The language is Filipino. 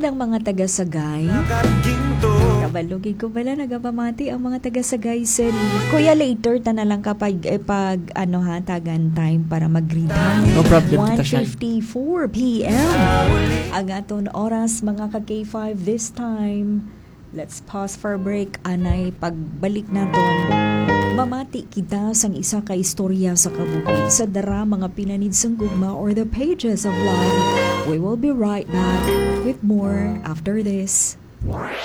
ang mga taga-Sagay. Kabalugig ko bala nagapamati ang mga taga-Sagay City. Kuya, later ta na lang kapag tagan time para mag-greet. No problem, Tita Shai. 1:54 p.m. Ang aton oras mga ka-K5 this time. Let's pause for a break. Anay, pagbalik naton, mamati kita sang isa ka istorya sa kabukid sa dara mga pinanid sang gugma or the pages of life. We will be right back with more after this.